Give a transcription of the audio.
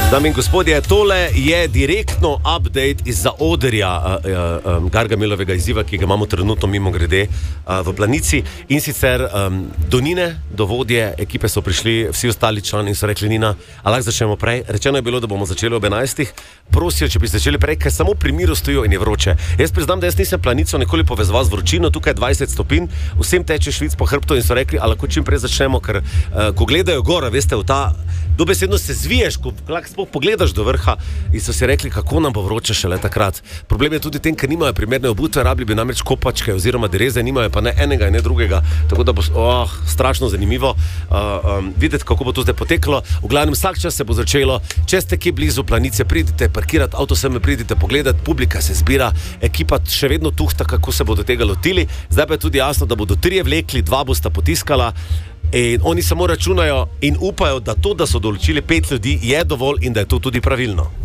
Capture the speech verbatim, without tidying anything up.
Dame in gospodje, tole je direktno update iz zaodrja uh, uh, um, Gargamilovega izziva, ki ga imamo trenutno mimo grede uh, v Planici. In sicer um, do Nine, do vodje ekipe so prišli vsi ostali člani in so rekli: Nina, a lahko začnemo prej? Rečeno je bilo, da bomo začeli ob enajstih. Prosijo, če bi začeli prej, ker samo pri miru stojijo in je vroče. Jaz priznam, da jaz nisem Planico nikoli povezoval z vročino, tukaj je dvajset stopinj, vsem teče švic po hrbtu in so rekli: a lahko čim prej začnemo, ker uh, ko gledajo gor, veste, v ta dobesedno se zviješ, ko lahko pogledaš do vrha, in so si rekli, kako nam bo vroče šele takrat. Problem je tudi tem, ker nimajo primerne obutve, rabili bi namreč kopačke oziroma dereze, nimajo pa ne enega in ne drugega, tako da bo oh, strašno zanimivo uh, um, videti, kako bo to zdaj poteklo. V glavnem, vsak čas se bo začelo. Če ste kje blizu Planice, pridite parkirati avto, sem pridite pogledati, publika se zbira, ekipa še vedno tuhta, kako se bodo tega lotili. Zdaj pa je tudi jasno, da bodo trije vlekli, dva bosta potiskala. In oni samo računajo in upajo, da to, da so določili pet ljudi, je dovolj in da je to tudi pravilno.